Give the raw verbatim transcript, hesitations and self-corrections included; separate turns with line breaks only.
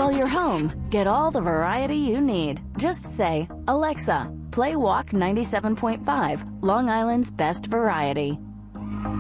While you're home, get all the variety you need. Just say, "Alexa, play Walk ninety-seven point five, Long Island's Best Variety."